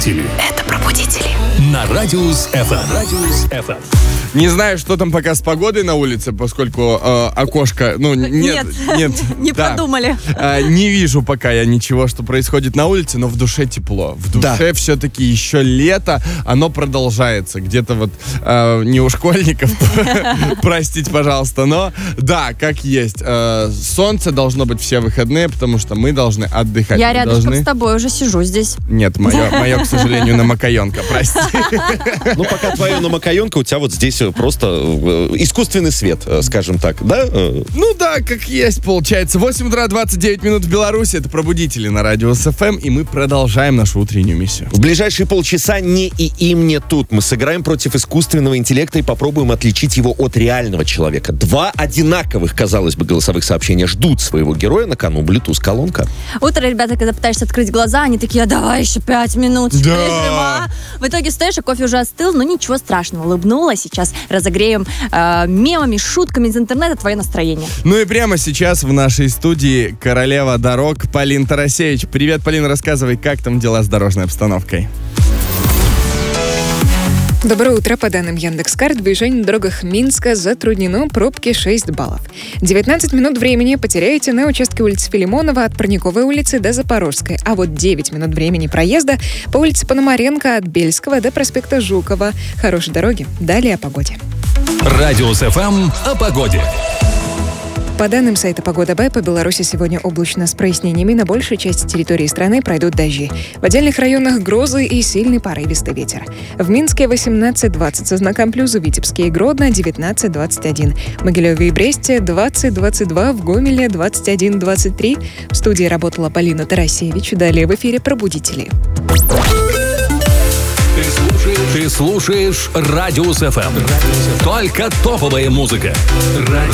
Это «Пробудители». На Радиус FM. Не знаю, что там пока с погодой на улице, поскольку окошко... Нет. Не продумали. Не вижу пока я ничего, что происходит на улице, но в душе тепло. В душе все-таки еще лето, оно продолжается. Где-то вот не у школьников, простите, пожалуйста, но да, как есть. Солнце должно быть все выходные, потому что мы должны отдыхать. Я рядышком с тобой уже сижу здесь. Нет, мое, к сожалению, намокаёнка, прости. Ну, пока твоя намокаёнка, у тебя вот здесь просто искусственный свет, скажем так, да? Ну да, как есть, получается. 8 утра, 29 минут в Беларуси. Это «Пробудители» на Радиус ФМ, и мы продолжаем нашу утреннюю миссию. В ближайшие полчаса не и им, не тут. Мы сыграем против искусственного интеллекта и попробуем отличить его от реального человека. 2 одинаковых, казалось бы, голосовых сообщения ждут своего героя, на кону Bluetooth-колонка. Утро, ребята, когда пытаешься открыть глаза, они такие: давай еще 5 минут. Да. В итоге стоишь, а кофе уже остыл, но ничего страшного. Улыбнулась. Сейчас разогреем мемами, шутками из интернета твое настроение. Ну и прямо сейчас в нашей студии королева дорог Полина Тарасевич. Привет, Полина, рассказывай, как там дела с дорожной обстановкой? Доброе утро. По данным Яндекс.Карт, движение на дорогах Минска затруднено, пробки 6 баллов. 19 минут времени потеряете на участке улицы Филимонова от Парниковой улицы до Запорожской, а вот 9 минут времени проезда по улице Пономаренко от Бельского до проспекта Жукова. Хорошей дороги. Далее о погоде. Радиус FM о погоде. По данным сайта «Погода Б», по Беларуси сегодня облачно с прояснениями. На большей части территории страны пройдут дожди. В отдельных районах грозы и сильный порывистый ветер. В Минске 18-20 со знаком плюс, в Витебске и Гродно 19-21. В Могилеве и Бресте 20-22, в Гомеле 21-23. В студии работала Полина Тарасевич. Далее в эфире «Пробудители». Ты слушаешь Радиус FM. Только топовая музыка.